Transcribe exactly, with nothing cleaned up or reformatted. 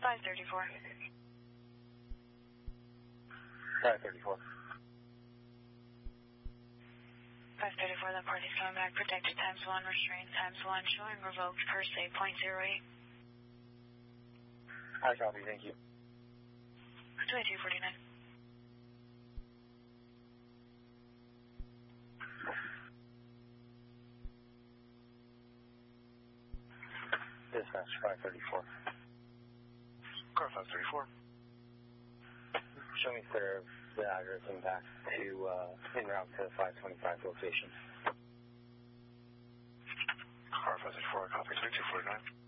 five thirty-four. five thirty-four. five thirty-four, that party's coming back. Protected times one, restrained times one, showing revoked per se point zero eight. I copy, thank you. twenty-two forty-nine. Dispatch five thirty-four. Car five thirty-four. Show me, sir, the address and back to, uh, en route to five twenty-five location. Car five thirty-four, I copy, twenty-two forty-nine.